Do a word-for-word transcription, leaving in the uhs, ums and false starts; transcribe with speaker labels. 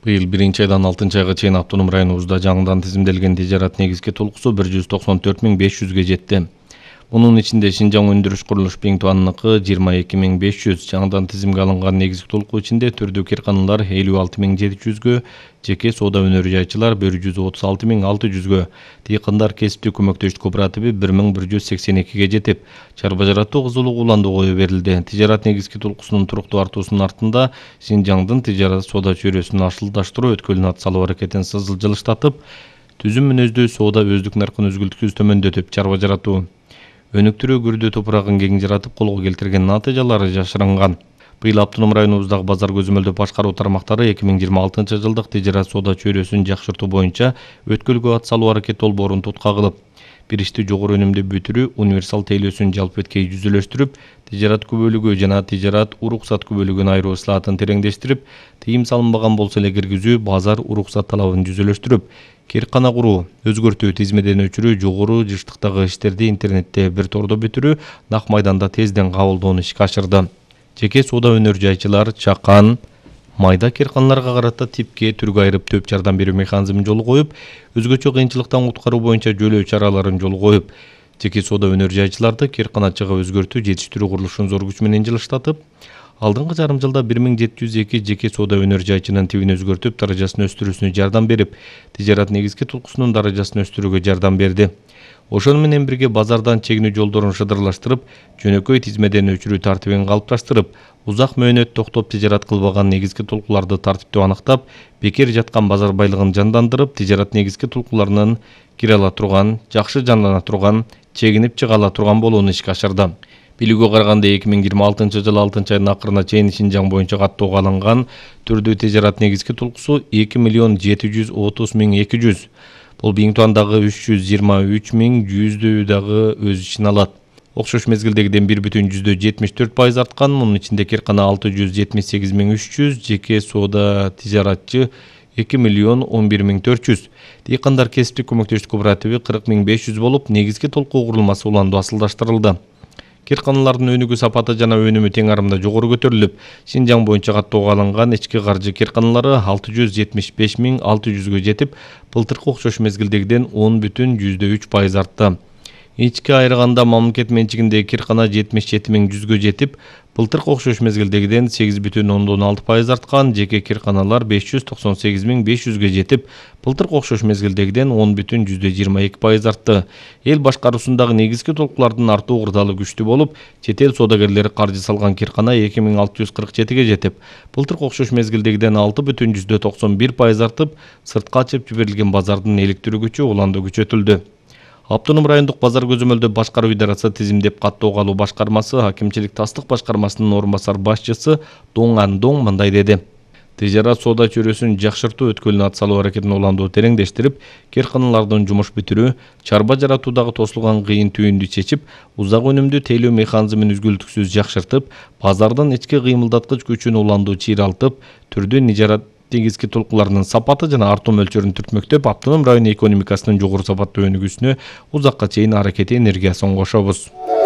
Speaker 1: Быйыл биринчи айдан алтынчы айга чейин автоном районубузда жаңыдан тизимделген тижарат негизги толкусу бир жүз токсон төрт миң беш жүзгө жетти. Мунун ичинде Шинжаң өндүрүш курулуш Биңтуаныныкы жыйырма эки миң беш жүз, жаңыдан тизимге алынган негизги толуку ичинде түрдүү кирканалар элүү алты миң жети жүзгө, жеке соода өнөр жайчылар бир жүз отуз алты миң алты жүзгө, дыйкандар кесиптик көмөктөштүк кооперативи бир миң бир жүз сексен экиге жетип, чарба жаратуу кызулук уландууга берилди. Тижарат негизги толкусунун туруктуу артуусунун артында Шинжаңдын тижарат соода чөйрөсүн ашылдаштыруу өткөлүн ат салуу аракетин жылыштатып, түзүм мүнөздүү соода өздүк наркын үзгүлтүксүз төмөндөтүп, чарба жаратуу өнүктүрүү күрдүү топурагын кең жаратып колго келтирген натыйжалары жашырынган. Быйыл автоном районубуздагы базар көзөмөлдөө башкаруу тармактары эки миң жыйырма алтынчы жылдык тижарат соода чөйрөсүн жакшыртуу боюнча өткөлгө ат салуу аракети долбоорун тутка кылып, бир ишти жогору өнүмдүү бүтүрүү универсал тейлөөсүн жалпы эткей жүзүлөштүрүп, тижарат күбөлүгү жана тижарат уруксат күбөлүгүн айыруу ысылатын тереңдештирип, тыйым салынбаган болсо эле киргизүү, базар уруксат талабын жүзүлөштүрүп, киркана куруу, өзгөртүү, тизмеден өчүрүү, жогору жыштыктагы иштерди интернетте бир тордо бүтүрүү, нак майданда тезден кабылдоону ишке ашырды. Жеке соода өнөр жайчылар, чакан, майда кирканаларга карата типке түргө айырып төп жардам берүү механизмин жолу коюп, өзгөчө кыйынчылыктан куткаруу боюнча жөлөө чараларын жолу коюп, жеке соода өнөр жайчыларды кирканачыга өзгөртүү, жетиштирүү курулушун зор күч менен жылыштатып, алдыңкы жарым жылда бир миң жети жүз эки жеке соода өнөр жайчынын тибин өзгөртүп, даражасын өстүрүүсүнө жардам берип, тижарат негизги толкусунун даражасын өстүрүүгө жардам берди. Ошону менен бирге базардан чегинүү жолдорун шыдырлаштырып, жөнөкөй тизмеден өчүрүү тартибин калыпташтырып, узак мөөнөт токтоп тижарат кылбаган негизги толкуларды тартиптүү аныктап, бекер жаткан базар байлыгын жандандырып, тижарат негизги толкуларынын кире ала турган, жакшы жандана турган, чегинип чыга ала турган болууну ишке ашырды. Билүүгө караганда эки миң жыйырма алтынчы жылы алтынчы айдын акырына чейин Шинжаң боюнча каттоого алынган түрдүү тижарат негизги толкусу эки миллион жети жүз отуз миң эки жүз. Бул Биңтуандагы үч жүз жыйырма үч миң жүздүү дагы өз ичине алат. Окшош мезгилдегиден бир бүтүн жүздө жетимиш төрт пайыз арткан, мунун ичинде киркана алты жүз жетимиш сегиз миң үч жүз, жеке соода тижаратчы эки миллион он бир миң төрт жүз. Дыйкандар кесиптик көмөктөштүк кооперативи кырк миң беш жүз болуп, негизги толкуу курулмасы уландуу асылдаштырылды. Кирканалардын өнүгүү сапаты жана өнүмү тең арымда жогору көтөрүлүп, Шинжаң боюнча каттоого алынган ички каржы кирканалары алты жүз жетимиш беш миң алты жүзгө жетип, былтыркы окшош мезгилдегиден он бүтүн жүздө үч пайыз артты. Ички айрыганда мамлекет менчигиндеги киркана жетимиш жети миң жүзгө жетип, былтыркы окшош мезгилдегиден сегиз бүтүн ондон алты пайыз арткан, жеке кирканалар беш жүз токсон сегиз миң беш жүзгө жетип, былтыркы окшош мезгилдегиден он бүтүн жүздө жыйырма эки пайыз артты. Эл башкаруусундагы негизги толкулардын артуу кырдаалы күчтүү болуп, чет эл соодагерлери каржы салган киркана эки миң алты жүз кырк жетиге жетип, былтыркы окшош мезгилдегиден алты бүтүн жүздө токсон бир пайыз артып, сыртка ачып жиберилген базардын электирүү күчү уланды күчөтүлдү. Автоном райондук базар көзөмөлдөө башкаруу идарасы тизимдеп каттоого алуу башкармасы акимчилик тастык башкармасынын орун басар башчысы Доң Андоң мындай деди. Тижарат соода чөйрөсүн жакшыртуу өткөлүн ат салуу аракетин уландуу тереңдештирип, кирканалардын жумуш бүтүрүү, чарба жаратуудагы тосулган кыйын түйүндү чечип, узак өнүмдүү тейлөө механизмин үзгүлтүксүз жакшыртып, базардын ички кыймылдаткыч күчүн уландуу чыйралтып, түрдүү тижарат негизги толкуларынын сапаты жана артуу мөлчөрүн түртмөктөп, автоном район экономикасынын жогору сапаттуу өнүгүүсүнө узакка чейин аракети энергиясын кошобуз.